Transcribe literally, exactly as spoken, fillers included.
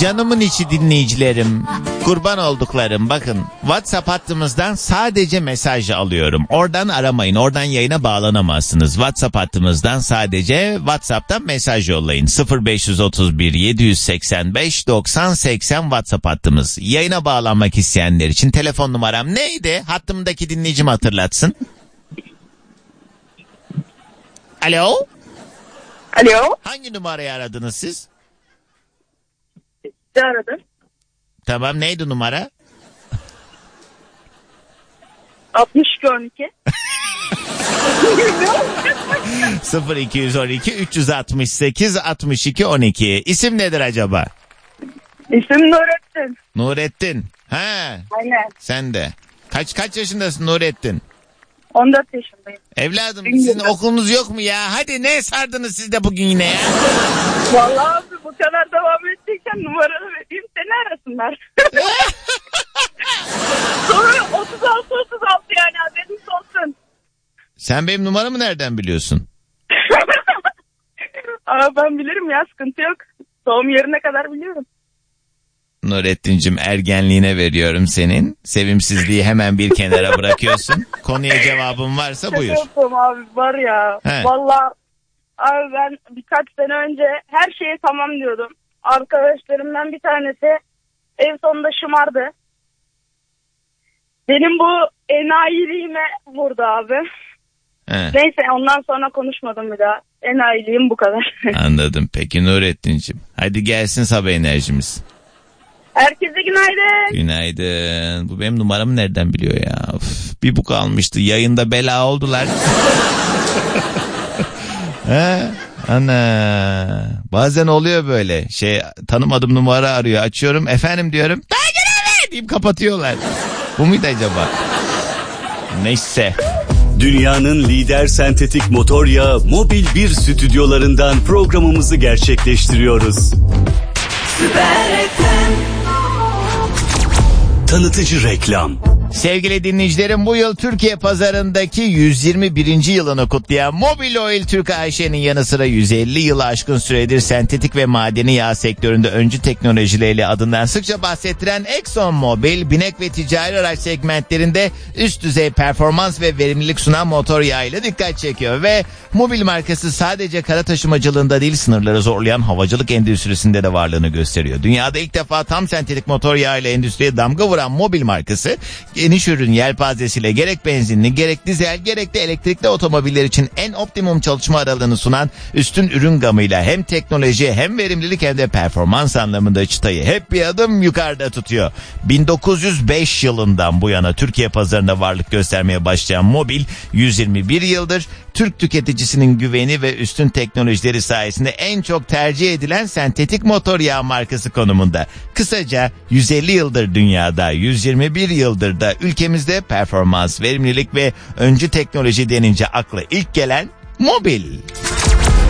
Canımın içi dinleyicilerim, kurban olduklarım, bakın WhatsApp hattımızdan sadece mesaj alıyorum. Oradan aramayın, oradan yayına bağlanamazsınız. WhatsApp hattımızdan sadece WhatsApp'tan mesaj yollayın. sıfır beş otuz bir yedi seksen beş doksan seksen WhatsApp hattımız. Yayına bağlanmak isteyenler için telefon numaram neydi? Hattımdaki dinleyicim hatırlatsın. Alo? Alo? Hangi numarayı aradınız siz? Ne aradın? Tamam, neydi numara? altmış iki on iki. sıfır iki on iki üç altı sekiz altmış iki on iki. İsim nedir acaba? İsim Nurettin. Nurettin. Ha. Aynen. Sen de. Kaç kaç yaşındasın Nurettin? on dört yaşındayım. Evladım sizin okulunuz yok mu ya? Hadi ne sardınız siz de bugün yine ya? Vallahi abi bu kadar devam edeceksen numaranı vereyim seni arasınlar. Sonra otuz altı otuz altı yani haberiniz olsun. Sen benim numaramı nereden biliyorsun? Aa, ben bilirim ya, sıkıntı yok. Doğum yerine kadar biliyorum. Nurettin'cim, ergenliğine veriyorum senin. Sevimsizliği hemen bir kenara bırakıyorsun. Konuya cevabın varsa buyur. Yapalım abi, var ya. He. Vallahi abi ben birkaç sene önce her şeye tamam diyordum. Arkadaşlarımdan bir tanesi ev sonunda şımardı. Benim bu enayiliğime vurdu abi. He. Neyse, ondan sonra konuşmadım bir daha. Enayiliğim bu kadar. Anladım. Peki Nurettin'cim. Hadi gelsin sabah enerjimiz. Herkese günaydın. Günaydın. Bu benim numaramı nereden biliyor ya? Of, bir bu kalmıştı. Yayında bela oldular. He? Ana. Bazen oluyor böyle. Şey, tanımadığım numara arıyor. Açıyorum. Efendim diyorum. Daha gene deyip kapatıyorlar. Bu muydu acaba? Neyse. Dünyanın lider sentetik motor yağı Mobil bir stüdyolarından programımızı gerçekleştiriyoruz. Süper F M. Tanıtıcı reklam. Sevgili dinleyicilerim, bu yıl Türkiye pazarındaki yüz yirmi birinci yılını kutlayan Mobil Oil Türk A Ş'nin yanı sıra yüz elli yılı aşkın süredir sentetik ve madeni yağ sektöründe öncü teknolojileriyle adından sıkça bahsettiren Exxon Mobil, binek ve ticari araç segmentlerinde üst düzey performans ve verimlilik sunan motor yağıyla dikkat çekiyor ve Mobil markası sadece kara taşımacılığında değil, sınırları zorlayan havacılık endüstrisinde de varlığını gösteriyor. Dünyada ilk defa tam sentetik motor yağıyla endüstriye damga vuran Mobil markası, geniş ürün yelpazesiyle gerek benzinli, gerek dizel, gerek de elektrikli otomobiller için en optimum çalışma aralığını sunan üstün ürün gamıyla hem teknoloji hem verimlilik hem de performans anlamında çıtayı hep bir adım yukarıda tutuyor. bin dokuz yüz beş yılından bu yana Türkiye pazarında varlık göstermeye başlayan Mobil, yüz yirmi bir yıldır Türk tüketicisinin güveni ve üstün teknolojileri sayesinde en çok tercih edilen sentetik motor yağı markası konumunda. Kısaca yüz elli yıldır dünyada, yüz yirmi bir yıldır da ülkemizde performans, verimlilik ve öncü teknoloji denince akla ilk gelen Mobil.